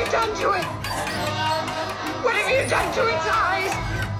done to it? What have you done to its eyes?